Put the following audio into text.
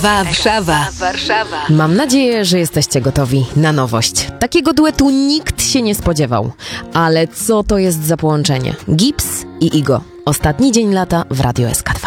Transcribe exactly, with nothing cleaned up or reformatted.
Warszawa. Warszawa. Mam nadzieję, że jesteście gotowi na nowość. Takiego duetu nikt się nie spodziewał. Ale co to jest za połączenie? Gips i Igo. Ostatni dzień lata w Radio S K dwa.